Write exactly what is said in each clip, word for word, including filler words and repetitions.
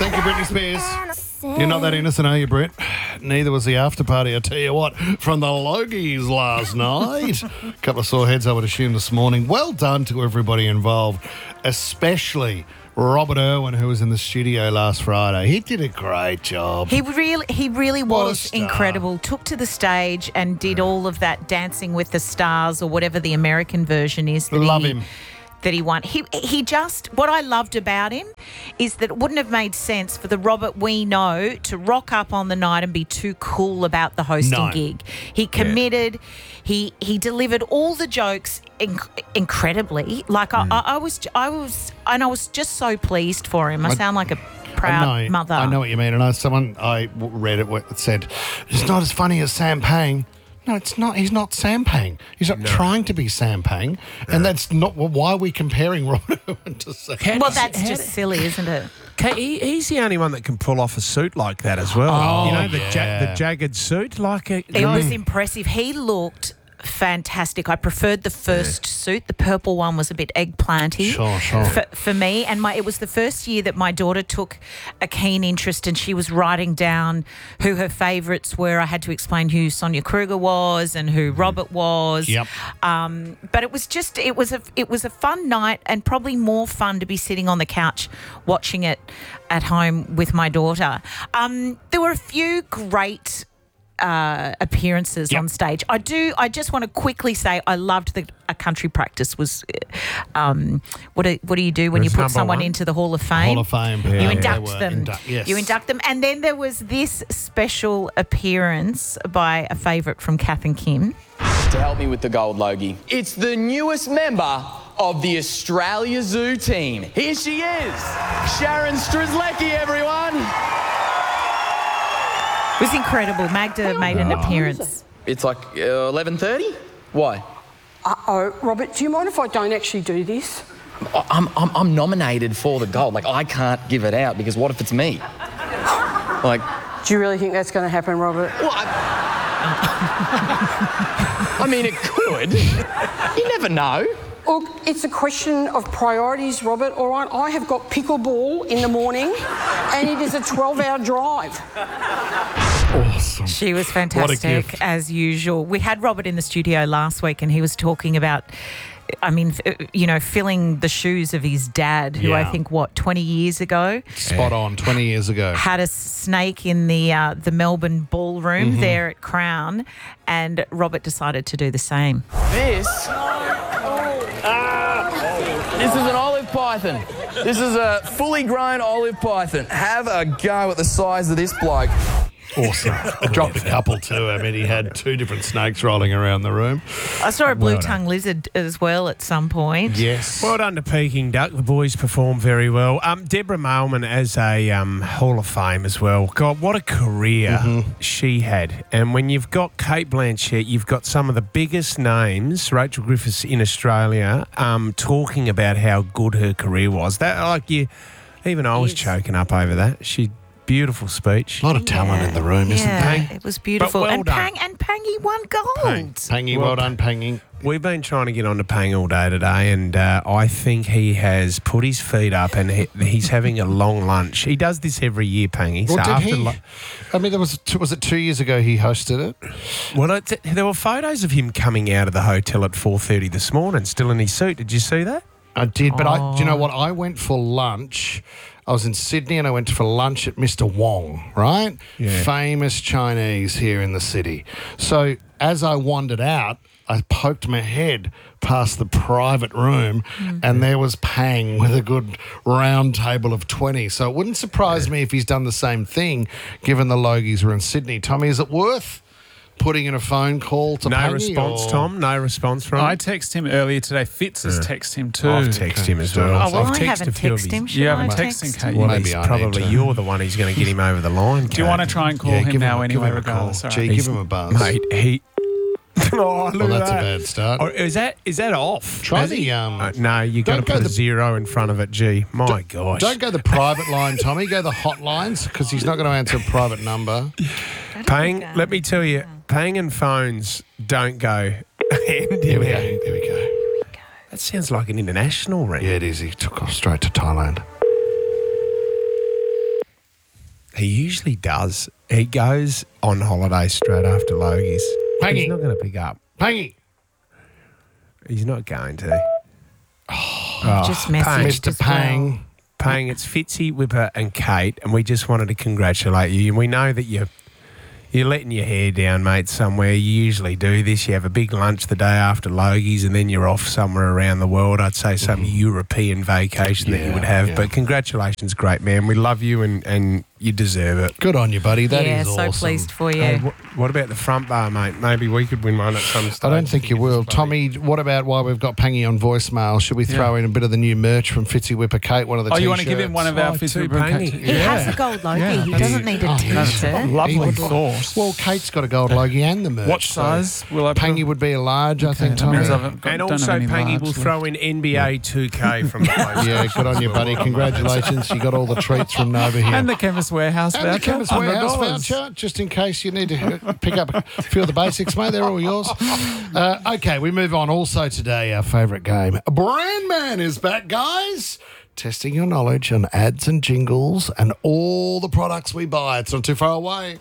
Thank you, Britney Spears. You're not that innocent, are you, Brit? Neither was the after party, I tell you what, from the Logies last night. A couple of sore heads, I would assume, this morning. Well done to everybody involved, especially Robert Irwin, who was in the studio last Friday. He did a great job. He really, he really What a was star. incredible. Took to the stage and did all of that Dancing with the Stars or whatever the American version is. That Love he, him. That he won. He he just, what I loved about him is that it wouldn't have made sense for the Robert we know to rock up on the night and be too cool about the hosting No. gig. He committed. He he delivered all the jokes inc- incredibly. Like I, I, I was I was and I was just so pleased for him. I, I- sound like a proud I know, mother. I know what you mean. And I, someone I w- read it that said, it's not as funny as Sam Pang. No, it's not. He's not Sam Pang. He's not trying to be Sam Pang. And that's not, well, why are we comparing Robert Irwin to Sam How Well, does- that's how just do- silly, isn't it? Okay, he, he's the only one that can pull off a suit like that as well. Oh, you know, the, yeah. ja- the jagged suit, like a. It was impressive. He looked fantastic. I preferred the first suit. The purple one was a bit eggplanty Sure, sure. For, for me. And my it was the first year that my daughter took a keen interest and she was writing down who her favourites were. I had to explain who Sonia Kruger was and who Robert was. Yep. Um, but it was just it was a it was a fun night and probably more fun to be sitting on the couch watching it at home with my daughter. Um, there were a few great uh, appearances Yep. on stage. I do. I just want to quickly say I loved the a country practice was. Um, what do what do you do when Was you put number someone one? into the Hall of Fame? Hall of Fame. You Yeah, induct they were them. indu- yes. You induct them, and then there was this special appearance by a favourite from Kath and Kim. To help me with the gold, Logie. It's the newest member of the Australia Zoo team. Here she is, Sharon Strzelecki, everyone. It was incredible. Magda made an appearance. It's like uh, eleven thirty? Why? Uh-oh, Robert, do you mind if I don't actually do this? I- I'm, I'm, I'm nominated for the gold. Like, I can't give it out because what if it's me? Like, Do you really think that's going to happen, Robert? well, I... I mean, it could. You never know. Look, it's a question of priorities, Robert, all right? I have got pickleball in the morning and it is a twelve-hour drive. Awesome. She was What a fantastic gift. as usual. We had Robert in the studio last week and he was talking about, I mean, f- you know, filling the shoes of his dad, who I Yeah. think, what, twenty years ago Spot on, twenty years ago. had a snake in the uh, the Melbourne ballroom Mm-hmm. there at Crown, and Robert decided to do the same. This. This is an olive python. This is a fully grown olive python. Have a go at the size of this bloke. Awesome. I dropped a couple too. I mean, he had two different snakes rolling around the room. I saw a blue Well tongue lizard as well at some point. Yes. Well done to Peking Duck. The boys performed very well. Um, Deborah Mailman as a um, Hall of Fame as well. God, what a career Mm-hmm. she had. And when you've got Kate Blanchett, you've got some of the biggest names, Rachel Griffiths in Australia, um, talking about how good her career was. That, like you, even I was Yes. choking up over that. She beautiful speech. A lot of talent in the room, isn't Yeah, there? it was beautiful. well and done. Pang and Pangy won gold. Pang. Pangy, Well well done, Pangy. We've been trying to get on to Pang all day today, and uh, I think he has put his feet up and he, he's having a long lunch. He does this every year, Pangy. Well, so did after he? lu- I mean, there was two, was it two years ago he hosted it? well, it, there were photos of him coming out of the hotel at four thirty this morning, still in his suit. Did you see that? I did, but I, do you know Oh. what? I went for lunch. I was in Sydney and I went for lunch at Mister Wong, right? Yeah. Famous Chinese here in the city. So as I wandered out, I poked my head past the private room and there was Pang with a good round table of twenty. So it wouldn't surprise me if he's done the same thing, given the Logies were in Sydney. Tommy, is it worth putting in a phone call to No Pangy, response, or- Tom. No response from I him. texted him earlier today. Fitz has texted him too. I've texted him as well. Oh, well, I've I texted haven't a few of texted his- him. Should You I haven't text texted him? Kate. Well, Maybe he's I need probably to. you're the one who's going to get him over the line. Do you want to try and call him give now him, anyway, give him a call. regardless? All right. Gee, give him a buzz. Mate, he... oh, look Well, at that's a that. bad start. Oh, is that is that off? Try Has the, he? um, Uh, no, you got to don't go put a the- zero in front of it. Gee, my gosh. Don't go the private line, Tommy. Go the hotlines because he's not going to answer a private number. Pang, let me tell you, Pang and phones don't go hand in Here we go. hand. Here we go. That sounds like an international ring. Yeah, it is. He took off straight to Thailand. He usually does. He goes on holiday straight after Logie's. Pangy. He's not going to pick up. Pangy. He's not going to. Just messaged Mister as well. Pang. Paying it's Fitzy, Whipper and Kate, and we just wanted to congratulate you. And we know that you're, you're letting your hair down, mate, somewhere. You usually do this. You have a big lunch the day after Logie's and then you're off somewhere around the world. I'd say some European vacation that you Yeah, would have. yeah. But congratulations, great man. We love you and, and you deserve it. Good on you, buddy. That is yeah, so awesome. pleased for you. Hey, wh- what about the front bar, mate? Maybe we could win one at some stage. I don't think you Give will. us a Tommy, what about while we've got Pangy on voicemail? Should we throw in a bit of the new merch from Fitzy Whipper Kate, one of the Oh, t-shirts? you want to give him one of our Oh, Fitzy two Whipper Pangy. Kate- He has a gold logie. Yeah, he that's- doesn't need a oh, t-shirt. Lovely He would- thought. Well, Kate's got a gold logie and the merch. What so size will I put? Pangy would be a large, I think, That Tommy. means I've got- And don't also, have any Pangy large will left. throw in N B A two K from the place. Yeah, good on you, buddy. Congratulations. You got all the treats from Nova here. And the Chemist Warehouse And the voucher. Chemist Warehouse one hundred dollars. voucher, just in case you need to pick up a few of the basics, mate. They're all yours. Uh, okay, we move on. Also today, our favourite game. Brand Man is back, guys. Testing your knowledge on ads and jingles and all the products we buy. It's not too far away.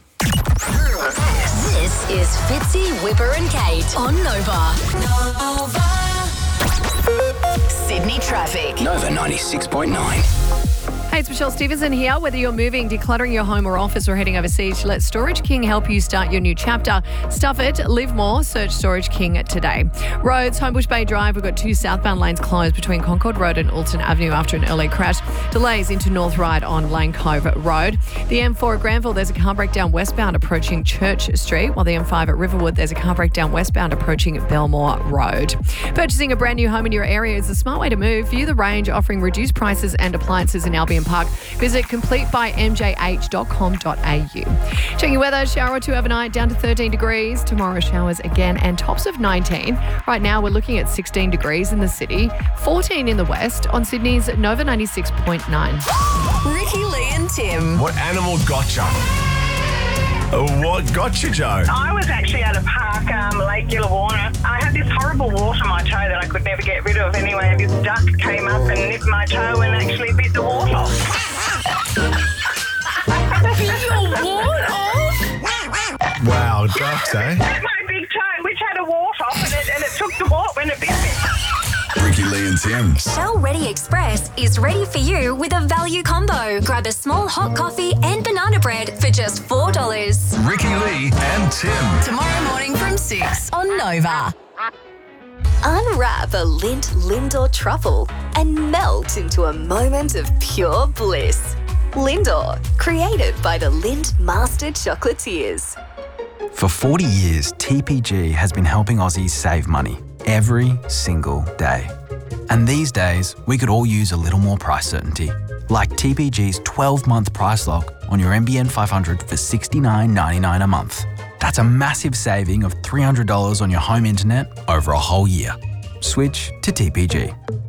This is Fitzy, Whipper and Kate on Nova. Nova. Sydney traffic. Nova ninety-six point nine. Hey, it's Michelle Stevenson here. Whether you're moving, decluttering your home or office, or heading overseas, let Storage King help you start your new chapter. Stuff it, live more. Search Storage King today. Roads, Homebush Bay Drive. We've got two southbound lanes closed between Concord Road and Alton Avenue after an early crash. Delays into North Ryde on Lane Cove Road. The M four at Granville, there's a car breakdown westbound approaching Church Street, while the M five at Riverwood, there's a car breakdown westbound approaching Belmore Road. Purchasing a brand new home in your area is a smart way to move. View the range offering reduced prices and appliances in Albion Park. Visit complete by m j h dot com dot a u. Checking weather, shower or two overnight, down to thirteen degrees. Tomorrow showers again and tops of nineteen. Right now we're looking at sixteen degrees in the city, fourteen in the west on Sydney's Nova ninety-six point nine. Ricky, Lee and Tim. What animal got you? Uh, What got you, Joe? I was actually at a park, um, Lake Illawarra. I had this horrible wart on my toe that I could never get rid of anyway, and this duck came up and nipped my toe and actually bit the wart off. Your ward off? Wow, ducks, eh? My big toe, which had a wart off, and it, and it took the wart when it bit me. Ricky, Lee and Tim. Shell Ready Express is ready for you with a value combo. Grab a small hot coffee and banana bread for just four dollars. Ricky, Lee and Tim. Tomorrow morning from six on Nova. Unwrap a Lindt Lindor truffle and melt into a moment of pure bliss. Lindor, created by the Lindt Master Chocolatiers. For forty years, T P G has been helping Aussies save money every single day. And these days, we could all use a little more price certainty. Like T P G's twelve-month price lock on your M B N five hundred for sixty-nine ninety-nine a month. That's a massive saving of three hundred dollars on your home internet over a whole year. Switch to T P G.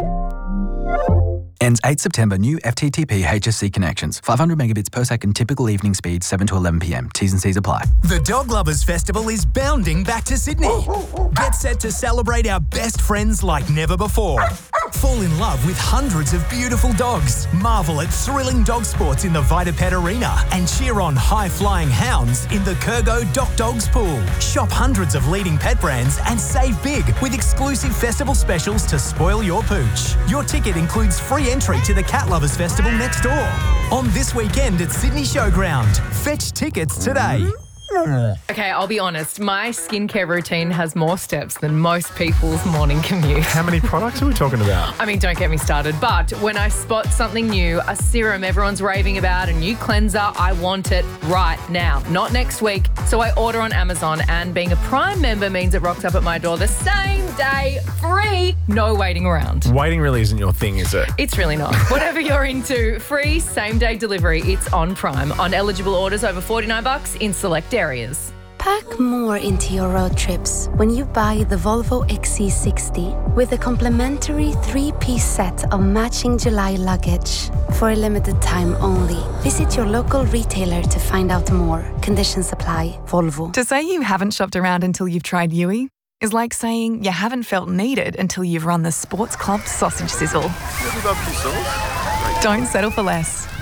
Ends eighth September. New F T T P H S C connections. five hundred megabits per second. Typical evening speed seven to eleven p m. T's and C's apply. The Dog Lovers Festival is bounding back to Sydney. Get set to celebrate our best friends like never before. Fall in love with hundreds of beautiful dogs. Marvel at thrilling dog sports in the Vitapet Arena and cheer on high-flying hounds in the Kurgo Doc Dogs Pool. Shop hundreds of leading pet brands and save big with exclusive festival specials to spoil your pooch. Your ticket includes free entry to the Cat Lovers Festival next door. On this weekend at Sydney Showground. Fetch tickets today. Okay, I'll be honest. My skincare routine has more steps than most people's morning commute. How many products are we talking about? I mean, don't get me started, but when I spot something new, a serum everyone's raving about, a new cleanser, I want it right now, not next week. So I order on Amazon, and being a Prime member means it rocks up at my door the same day, free, no waiting around. Waiting really isn't your thing, is it? It's really not. Whatever you're into, free same-day delivery, it's on Prime. On eligible orders over forty-nine bucks in select areas. Pack more into your road trips when you buy the Volvo X C sixty with a complimentary three-piece set of matching July luggage. For a limited time only. Visit your local retailer to find out more. Conditions apply. Volvo. To say you haven't shopped around until you've tried Yui is like saying you haven't felt needed until you've run the Sports Club sausage sizzle. Don't settle for less.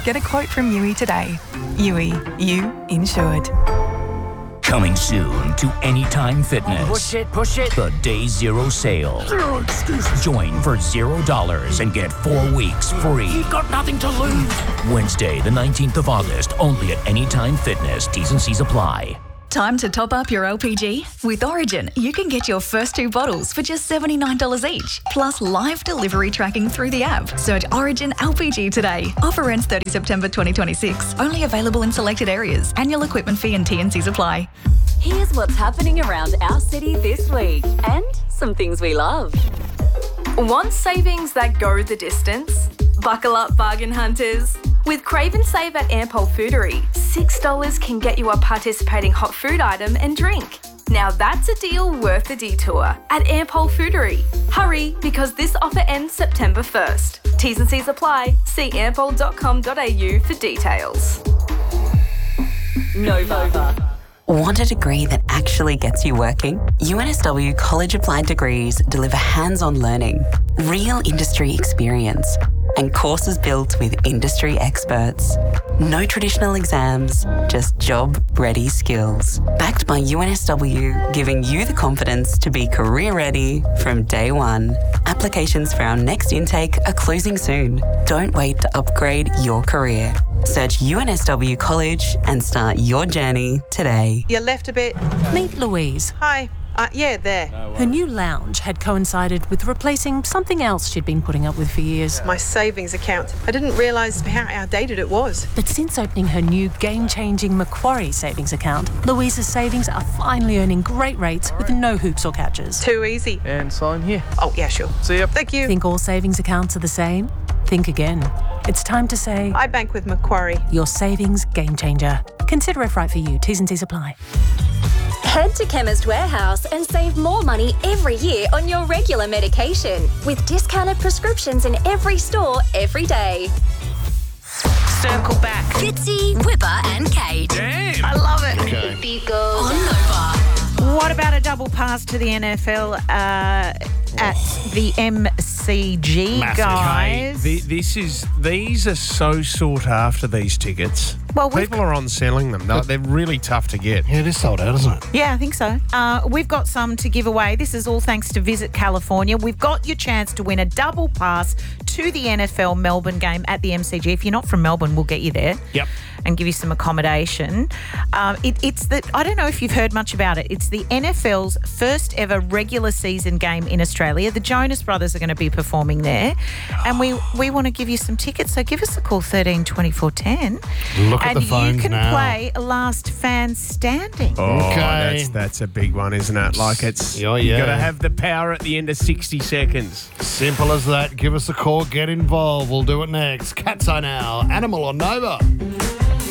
Get a quote from U I today. U I, you insured. Coming soon to Anytime Fitness. Push it, push it. The Day Zero Sale. Zero excuses. Join for zero dollars and get four weeks free. You've got nothing to lose. Wednesday, the nineteenth of August, only at Anytime Fitness. T's and C's apply. Time to top up your L P G? With Origin, you can get your first two bottles for just seventy-nine dollars each, plus live delivery tracking through the app. Search Origin L P G today. Offer ends thirtieth of September twenty twenty-six. Only available in selected areas. Annual equipment fee and T and C's apply. Here's what's happening around our city this week and some things we love. Want savings that go the distance? Buckle up, bargain hunters. With Crave and Save at Ampol Foodery, six dollars can get you a participating hot food item and drink. Now that's a deal worth the detour at Ampol Foodery. Hurry, because this offer ends September first. T's and C's apply. See ampol dot com dot a u for details. Nova. Want a degree that actually gets you working? U N S W College Applied Degrees deliver hands-on learning, real industry experience, and courses built with industry experts. No traditional exams, just job-ready skills. Backed by U N S W, giving you the confidence to be career-ready from day one. Applications for our next intake are closing soon. Don't wait to upgrade your career. Search U N S W College and start your journey today. You left a bit. Meet Louise. Hi. Uh, yeah, there. Her new lounge had coincided with replacing something else she'd been putting up with for years. My savings account. I didn't realise how outdated it was. But since opening her new game-changing Macquarie savings account, Louise's savings are finally earning great rates with no hoops or catches. Too easy. And sign here. Oh, yeah, sure. See ya. Thank you. Think all savings accounts are the same? Think again. It's time to say... I bank with Macquarie. Your savings game changer. Consider if right for you. T's and C's apply. Head to Chemist Warehouse and save more money every year on your regular medication with discounted prescriptions in every store every day. Circle back. Fitzy, Whipper and Kate. Damn. I love it. Okay. On Nova. What about a double pass to the N F L uh, at the M C G, Massive. guys? Hey, th- this is these are so sought after, these tickets. Well, we've people are on selling them. They're, they're really tough to get. Yeah, it is sold out, isn't it? Yeah, I think so. Uh, we've got some to give away. This is all thanks to Visit California. We've got your chance to win a double pass to the N F L Melbourne game at the M C G. If you're not from Melbourne, we'll get you there. Yep. And give you some accommodation. Um, it, it's the I don't know if you've heard much about it. It's the N F L's first ever regular season game in Australia. The Jonas Brothers are going to be performing there, and we we want to give you some tickets. So give us a call, thirteen twenty-four ten. Look at and the phones you can now. play Last Fan Standing. Oh, Okay. that's that's a big one, isn't it? Like it's Oh, you yeah. got to have the power at the end of sixty seconds. Simple as that. Give us a call. Get involved. We'll do it next. Cat's Eye now. Animal on Nova.